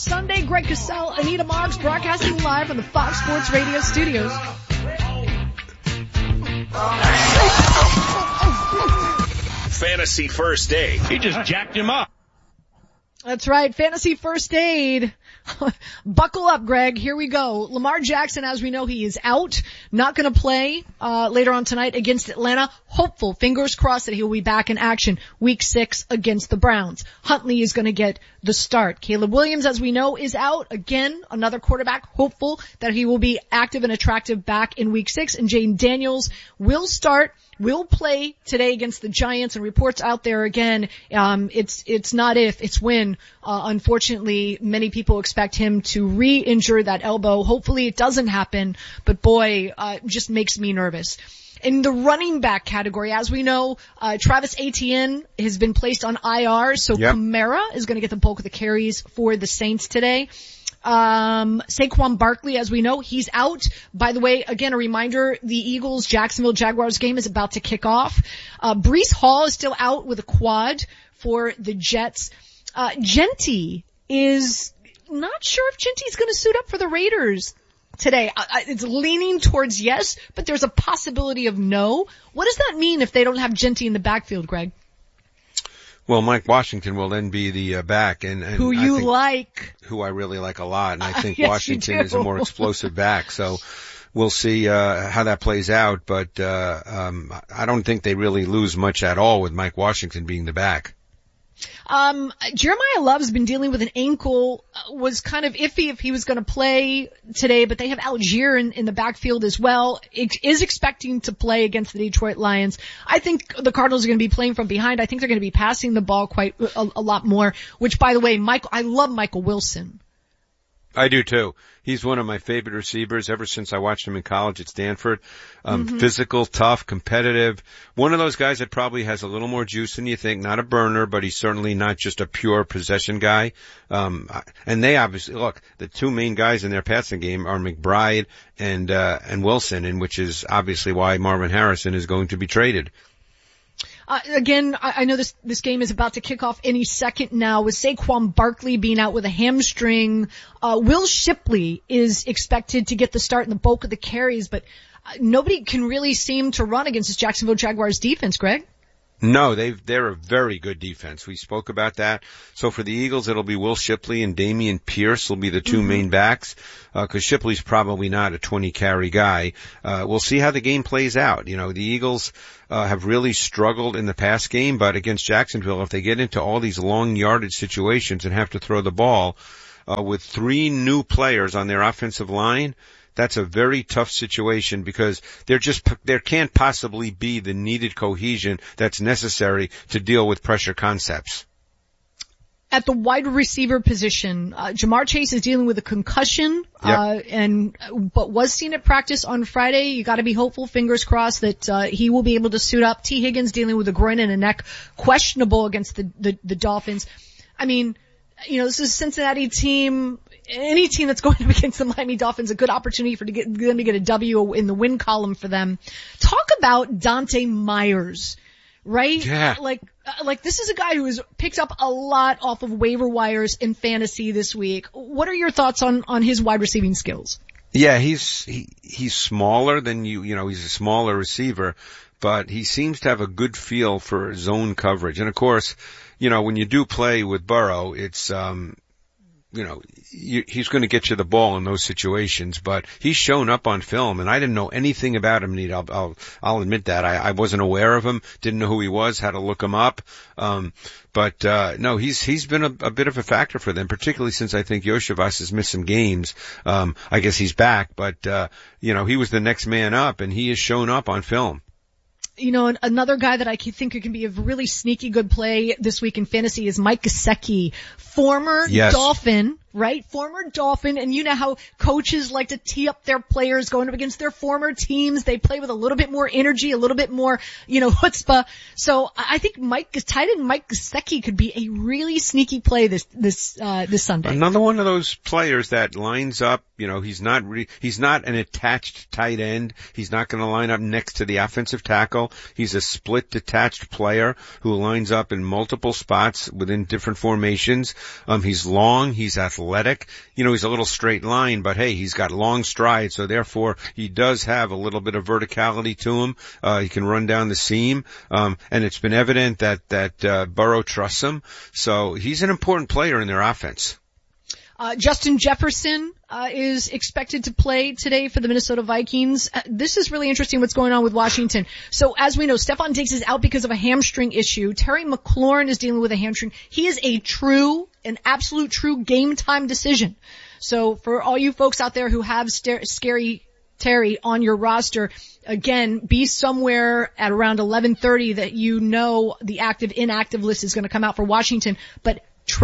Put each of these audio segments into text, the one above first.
Sunday. Greg Cassell, Anita Marks, broadcasting live from the Fox Sports Radio studios. Fantasy First Aid. He just jacked him up. That's right. Fantasy First Aid. Buckle up, Greg. Here we go. Lamar Jackson, as we know, he is out. Not going to play later on tonight against Atlanta. Hopeful, fingers crossed, that he will be back in action week 6 against the Browns. Huntley is going to get the start. Caleb Williams, as we know, is out. Again, another quarterback. Hopeful that he will be active and attractive back in week 6. And Jaden Daniels will start. Will play today against the Giants, and reports out there again, it's not if, it's when. Unfortunately, many people expect him to re-injure that elbow. Hopefully it doesn't happen, but boy, just makes me nervous. In the running back category, as we know, Travis Etienne has been placed on IR, so Kamara is going to get the bulk of the carries for the Saints today. Saquon Barkley, as we know, he's out. By the way, again, a reminder, the Eagles-Jacksonville Jaguars game is about to kick off. Breece Hall is still out with a quad for the Jets. Genty is not sure if Genty's going to suit up for the Raiders today. It's leaning towards yes, but there's a possibility of no. What does that mean if they don't have Genty in the backfield, Greg? Well, Mike Washington will then be the back, and who you like, who I really like a lot, and I think yes, Washington is a more explosive back. So we'll see how that plays out. But I don't think they really lose much at all with Mike Washington being the back. Jeremiah Love's been dealing with an ankle, was kind of iffy if he was going to play today, but they have Algier in the backfield as well. Is expecting to play against the Detroit Lions. I think the Cardinals are going to be playing from behind. I think they're going to be passing the ball quite a lot more, which, by the way, I love Michael Wilson. I do too. He's one of my favorite receivers ever since I watched him in college at Stanford. Physical, tough, competitive. One of those guys that probably has a little more juice than you think. Not a burner, but he's certainly not just a pure possession guy. And they obviously, look, the two main guys in their passing game are McBride and Wilson, and which is obviously why Marvin Harrison is going to be traded. Again, I know this game is about to kick off any second now with Saquon Barkley being out with a hamstring. Will Shipley is expected to get the start and the bulk of the carries, but nobody can really seem to run against this Jacksonville Jaguars defense, Greg. No, they're a very good defense. We spoke about that. So for the Eagles, it'll be Will Shipley and Dameon Pierce will be the two main backs, cause Shipley's probably not a 20 carry guy. We'll see how the game plays out. You know, the Eagles, have really struggled in the pass game, but against Jacksonville, if they get into all these long yardage situations and have to throw the ball, with 3 new players on their offensive line, that's a very tough situation because there can't possibly be the needed cohesion that's necessary to deal with pressure concepts. At the wide receiver position, Jamar Chase is dealing with a concussion, but was seen at practice on Friday. You gotta be hopeful, fingers crossed, that, he will be able to suit up. T. Higgins dealing with a groin and a neck, questionable against the Dolphins. I mean, you know, this is a Cincinnati team. Any team that's going up against the Miami Dolphins, a good opportunity for them to get a W in the win column for them. Talk about Dante Myers, right? Yeah. Like this is a guy who has picked up a lot off of waiver wires in fantasy this week. What are your thoughts on his wide receiving skills? Yeah, he's smaller than you know, he's a smaller receiver, but he seems to have a good feel for zone coverage. And of course, you know, when you do play with Burrow, it's, you know, he's going to get you the ball in those situations, but he's shown up on film, and I didn't know anything about him. I'll admit that. I wasn't aware of him, didn't know who he was, had to look him up. No, he's been a bit of a factor for them, particularly since I think Yoshivas has missed some games. I guess he's back, but, you know, he was the next man up, and he has shown up on film. You know, another guy that I think can be a really sneaky good play this week in fantasy is Mike Gesicki, former Dolphin, right? Former Dolphin, and you know how coaches like to tee up their players going up against their former teams. They play with a little bit more energy, a little bit more, you know, chutzpah. So I think tight end Mike Gesicki could be a really sneaky play this Sunday. Another one of those players that lines up, you know, he's not an attached tight end. He's not going to line up next to the offensive tackle. He's a split detached player who lines up in multiple spots within different formations. He's long, he's athletic. athletic. You know, he's a little straight line, but hey, he's got long strides, so therefore he does have a little bit of verticality to him. He can run down the seam, and it's been evident that Burrow trusts him. So he's an important player in their offense. Justin Jefferson is expected to play today for the Minnesota Vikings. This is really interesting what's going on with Washington. So as we know, Stephon Diggs is out because of a hamstring issue. Terry McLaurin is dealing with a hamstring. He is an absolute true game time decision. So for all you folks out there who have Scary Terry on your roster, again, be somewhere at around 11:30 that you know the active-inactive list is going to come out for Washington. But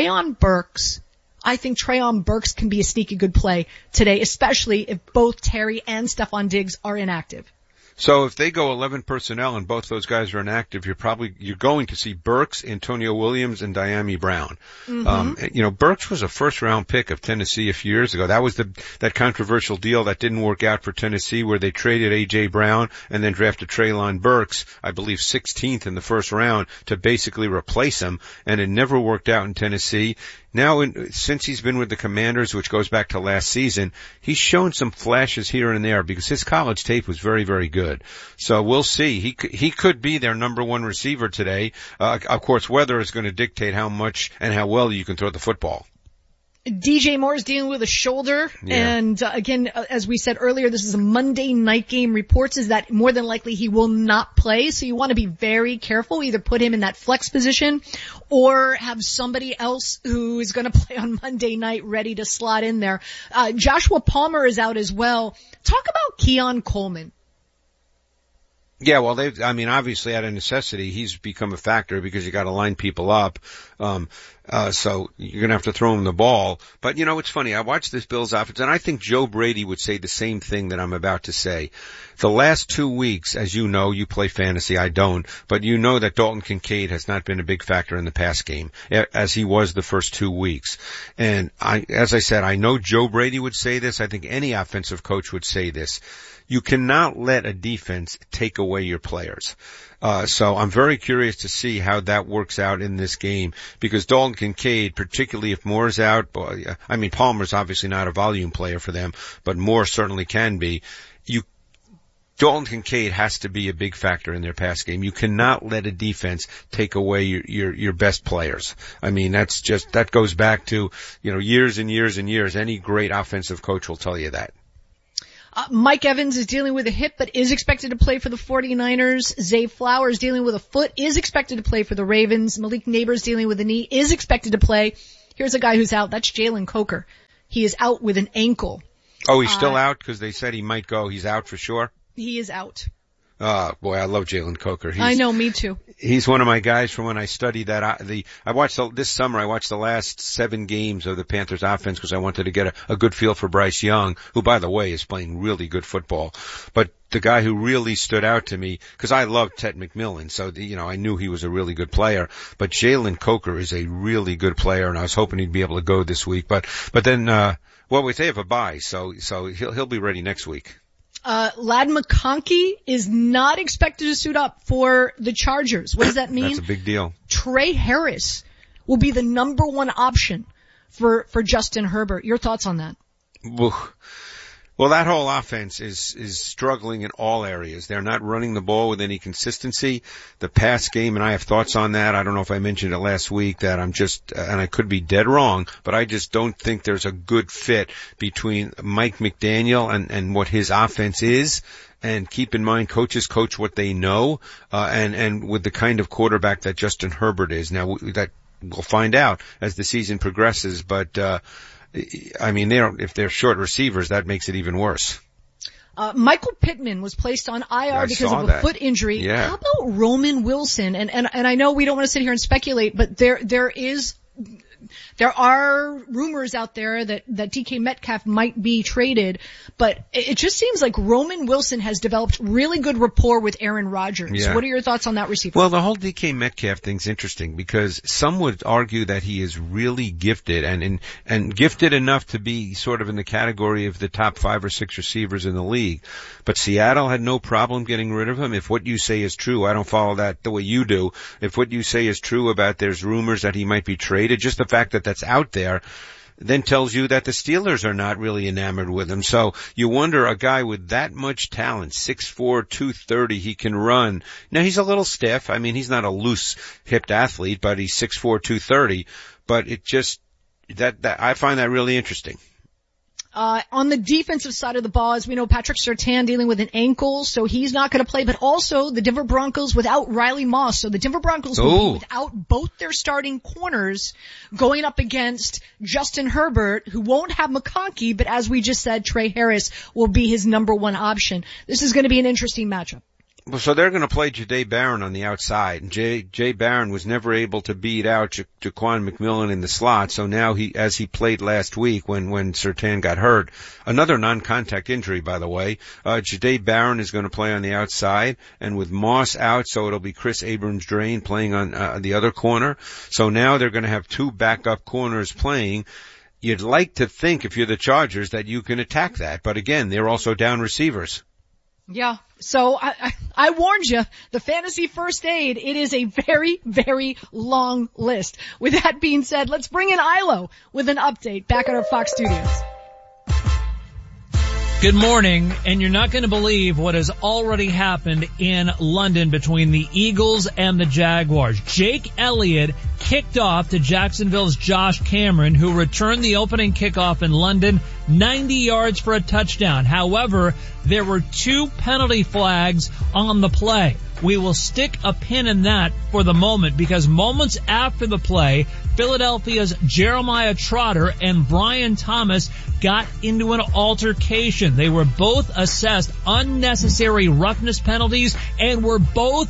I think Treylon Burks can be a sneaky good play today, especially if both Terry and Stephon Diggs are inactive. So if they go 11 personnel and both those guys are inactive, you're going to see Burks, Antonio Williams, and Dyami Brown. Mm-hmm. Burks was a first round pick of Tennessee a few years ago. That was that controversial deal that didn't work out for Tennessee where they traded A.J. Brown and then drafted Treylon Burks, I believe 16th in the first round, to basically replace him, and it never worked out in Tennessee. Now, since he's been with the Commanders, which goes back to last season, he's shown some flashes here and there because his college tape was very, very good. So we'll see. He could be their number one receiver today. Of course, weather is going to dictate how much and how well you can throw the football. DJ Moore is dealing with a shoulder. Yeah. And again, as we said earlier, this is a Monday night game. Reports is that more than likely he will not play. So you want to be very careful. Either put him in that flex position or have somebody else who is going to play on Monday night ready to slot in there. Joshua Palmer is out as well. Talk about Keon Coleman. Yeah, well, obviously out of necessity, he's become a factor because you got to line people up. So you're going to have to throw him the ball. But it's funny. I watched this Bills offense and I think Joe Brady would say the same thing that I'm about to say. The last 2 weeks, as you know, you play fantasy. I don't, but you know that Dalton Kincaid has not been a big factor in the pass game as he was the first 2 weeks. And as I said, I know Joe Brady would say this. I think any offensive coach would say this. You cannot let a defense take away your players. So I'm very curious to see how that works out in this game because Dalton Kincaid, particularly if Moore's out, Palmer's obviously not a volume player for them, but Moore certainly can be. Dalton Kincaid has to be a big factor in their pass game. You cannot let a defense take away your best players. That goes back to, years and years and years. Any great offensive coach will tell you that. Mike Evans is dealing with a hip but is expected to play for the 49ers. Zay Flowers dealing with a foot, is expected to play for the Ravens. Malik Neighbors dealing with a knee, is expected to play. Here's a guy who's out. That's Jalen Coker. He is out with an ankle. Oh, he's still out because they said he might go. He's out for sure? He is out. Boy, I love Jalen Coker. I know, me too. He's one of my guys from when I studied that. This summer I watched the last 7 games of the Panthers offense because I wanted to get a good feel for Bryce Young, who by the way is playing really good football. But the guy who really stood out to me, because I loved Ted McMillan, so I knew he was a really good player. But Jalen Coker is a really good player, and I was hoping he'd be able to go this week. But then, they have a bye, so he'll be ready next week. Ladd McConkey is not expected to suit up for the Chargers. What does that mean? That's a big deal. Trey Harris will be the number one option for Justin Herbert. Your thoughts on that? Well, that whole offense is struggling in all areas. They're not running the ball with any consistency. The pass game, and I have thoughts on that. I don't know if I mentioned it last week that and I could be dead wrong, but I just don't think there's a good fit between Mike McDaniel and what his offense is. And keep in mind, coaches coach what they know, and with the kind of quarterback that Justin Herbert is. Now, that we'll find out as the season progresses, but, if they're short receivers, that makes it even worse. Michael Pittman was placed on IR because of a foot injury. Yeah. How about Roman Wilson? And I know we don't want to sit here and speculate, but there are rumors out there that DK Metcalf might be traded, but it just seems like Roman Wilson has developed really good rapport with Aaron Rodgers. Yeah. What are your thoughts on that receiver? Well, the whole DK Metcalf thing's interesting because some would argue that he is really gifted and gifted enough to be sort of in the category of the top 5 or 6 receivers in the league. But Seattle had no problem getting rid of him. If what you say is true, I don't follow that the way you do. If what you say is true about there's rumors that he might be traded, just the fact that that's out there, then tells you that the Steelers are not really enamored with him. So you wonder, a guy with that much talent, 6'4", 230, he can run. Now he's a little stiff. I mean, he's not a loose-hipped athlete, but he's 6'4", 230. But it just, that I find that really interesting. On the defensive side of the ball, as we know, Patrick Surtain dealing with an ankle, so he's not going to play, but also the Denver Broncos without Riley Moss. So the Denver Broncos will be without both their starting corners going up against Justin Herbert, who won't have McConkey, but as we just said, Trey Harris will be his number one option. This is going to be an interesting matchup. Well, so they're going to play Jahdae Barron on the outside, and Jay Barron was never able to beat out Jaquan McMillan in the slot. So now as he played last week when Surtain got hurt, another non-contact injury, by the way, Jahdae Barron is going to play on the outside, and with Moss out, so it'll be Chris Abrams-Draine playing on the other corner. So now they're going to have two backup corners playing. You'd like to think, if you're the Chargers, that you can attack that, but again, they're also down receivers. Yeah. So I warned you, the fantasy first aid, it is a very, very long list. With that being said, let's bring in Ilo with an update back at our Fox studios. Good morning, and you're not going to believe what has already happened in London between the Eagles and the Jaguars. Jake Elliott kicked off to Jacksonville's Josh Cameron, who returned the opening kickoff in London, 90 yards for a touchdown. However, there were two penalty flags on the play. We will stick a pin in that for the moment, because moments after the play, Philadelphia's Jeremiah Trotter and Brian Thomas got into an altercation. They were both assessed unnecessary roughness penalties and were both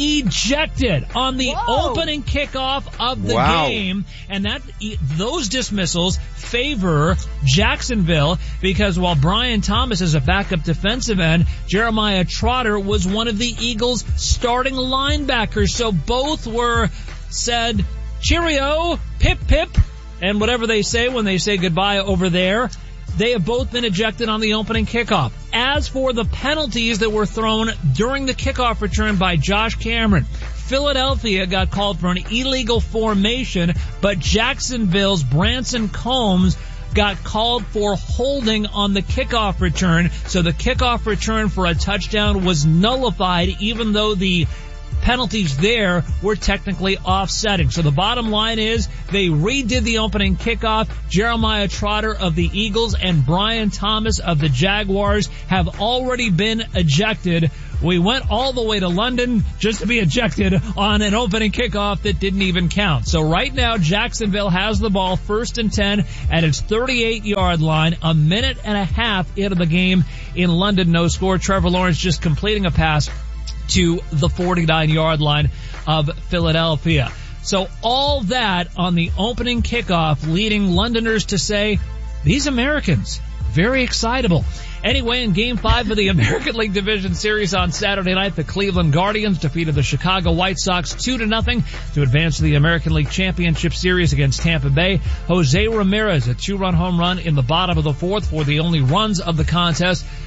ejected on the opening kickoff of the game, and those dismissals favor Jacksonville, because while Brian Thomas is a backup defensive end, Jeremiah Trotter was one of the Eagles' starting linebackers. So both were said, cheerio, pip pip, and whatever they say when they say goodbye over there. They have both been ejected on the opening kickoff. As for the penalties that were thrown during the kickoff return by Josh Cameron, Philadelphia got called for an illegal formation, but Jacksonville's Branson Combs got called for holding on the kickoff return. So the kickoff return for a touchdown was nullified, even though the penalties there were technically offsetting. So the bottom line is they redid the opening kickoff. Jeremiah Trotter of the Eagles and Brian Thomas of the Jaguars have already been ejected. We went all the way to London just to be ejected on an opening kickoff that didn't even count. So right now, Jacksonville has the ball 1st and 10 at its 38-yard line, a minute and a half into the game in London. No score. Trevor Lawrence just completing a pass to the 49-yard line of Philadelphia. So all that on the opening kickoff, leading Londoners to say, these Americans, very excitable. Anyway, in Game 5 of the American League Division Series on Saturday night, the Cleveland Guardians defeated the Chicago White Sox 2-0 to advance to the American League Championship Series against Tampa Bay. Jose Ramirez, a 2-run home run in the bottom of the 4th for the only runs of the contest.